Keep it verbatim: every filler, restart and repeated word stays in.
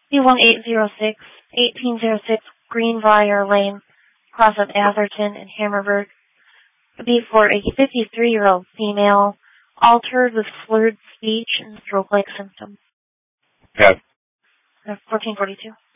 B one eight zero six, eighteen oh six Greenbrier Lane, cross of Atherton and Hammerberg. Would be for a fifty-three-year-old female, altered with slurred speech and stroke-like symptoms. Okay. fourteen forty-two.